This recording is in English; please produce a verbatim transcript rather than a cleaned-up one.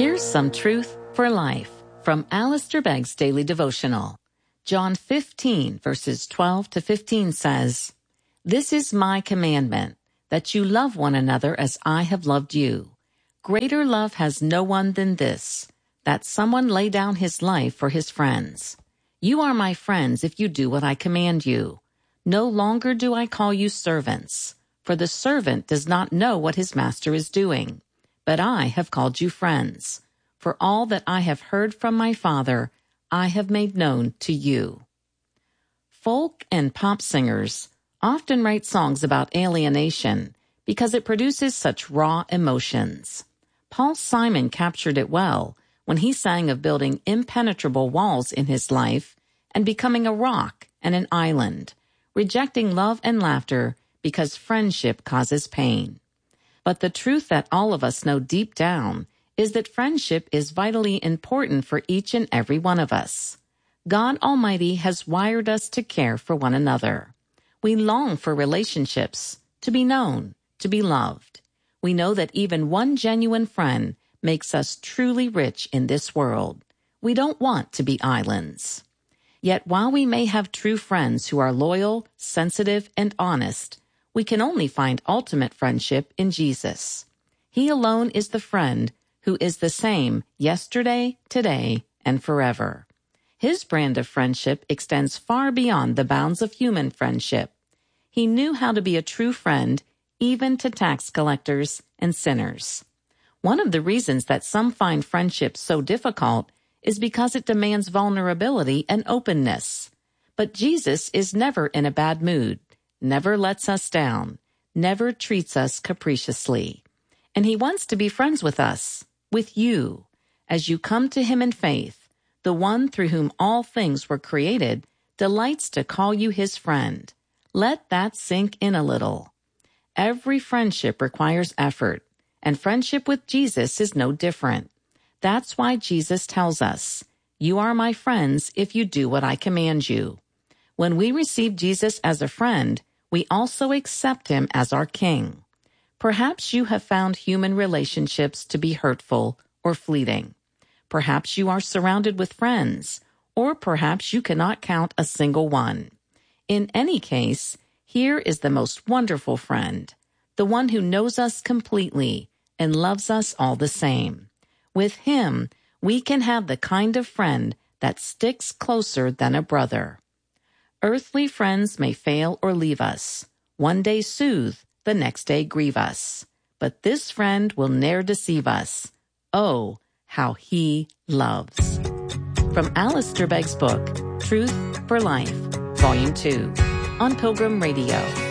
Here's some truth for life from Alistair Begg's Daily Devotional. John fifteen, verses twelve to fifteen says, "This is my commandment, that you love one another as I have loved you. Greater love has no one than this, that someone lay down his life for his friends. You are my friends if you do what I command you. No longer do I call you servants, for the servant does not know what his master is doing. But I have called you friends, for all that I have heard from my Father, I have made known to you." Folk and pop singers often write songs about alienation because it produces such raw emotions. Paul Simon captured it well when he sang of building impenetrable walls in his life and becoming a rock and an island, rejecting love and laughter because friendship causes pain. But the truth that all of us know deep down is that friendship is vitally important for each and every one of us. God Almighty has wired us to care for one another. We long for relationships, to be known, to be loved. We know that even one genuine friend makes us truly rich in this world. We don't want to be islands. Yet while we may have true friends who are loyal, sensitive, and honest, we can only find ultimate friendship in Jesus. He alone is the friend who is the same yesterday, today, and forever. His brand of friendship extends far beyond the bounds of human friendship. He knew how to be a true friend, even to tax collectors and sinners. One of the reasons that some find friendship so difficult is because it demands vulnerability and openness. But Jesus is never in a bad mood, never lets us down, never treats us capriciously. And he wants to be friends with us, with you, as you come to him in faith. The one through whom all things were created delights to call you his friend. Let that sink in a little. Every friendship requires effort, and friendship with Jesus is no different. That's why Jesus tells us, "You are my friends if you do what I command you." When we receive Jesus as a friend, we also accept him as our King. Perhaps you have found human relationships to be hurtful or fleeting. Perhaps you are surrounded with friends, or perhaps you cannot count a single one. In any case, here is the most wonderful friend, the one who knows us completely and loves us all the same. With him, we can have the kind of friend that sticks closer than a brother. Earthly friends may fail or leave us. One day soothe, the next day grieve us. But this friend will ne'er deceive us. Oh, how he loves. From Alistair Begg's book, Truth for Life, Volume two, on Pilgrim Radio.